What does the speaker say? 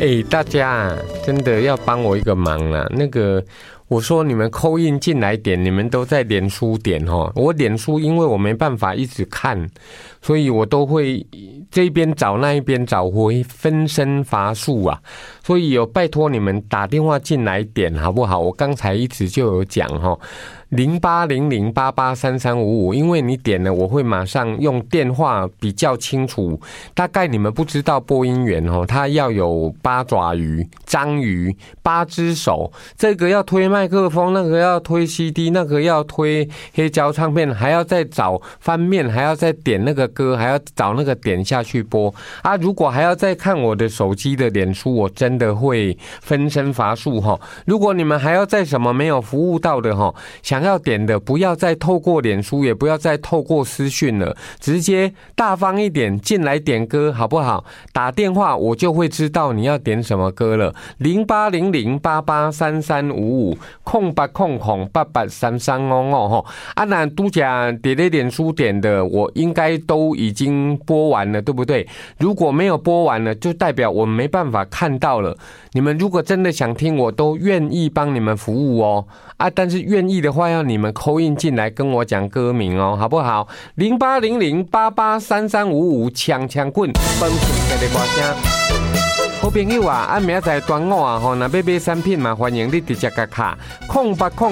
大家真的要帮我一个忙啦。我说你们call in进来点，你们都在脸书点齁。我脸书因为我没办法一直看，所以我都会这边找那一边找，我会分身乏术啊。所以拜托你们打电话进来点好不好？我刚才一直就有讲齁。0800883355，因为你点了，我会马上用电话比较清楚。大概你们不知道播音员他要有8爪鱼、章鱼、8只手，这个要推麦克风，那个要推 CD， 那个要推黑胶唱片，还要再找翻面，还要再点那个歌，还要找那个点下去播啊！如果还要再看我的手机的脸书，我真的会分身乏术齁。如果你们还要再什么没有服务到的齁，想要点的不要再透过脸书，也不要再透过私讯了，直接大方一点进来点歌好不好？打电话我就会知道你要点什么歌了。08008833550800883355齁。啊，那都讲点在脸书点的，我应该都已经播完了，对不对？如果没有播完了，就代表我没办法看到了。你们如果真的想听，我都愿意帮你们服务哦。啊，但是愿意的话，要你们call in进来跟我讲歌名哦，好不好？0800883355抢抢棍，帮助大家歌声。好朋友啊，明仔载端午啊，若要买产品嘛，欢迎你直接甲卡0800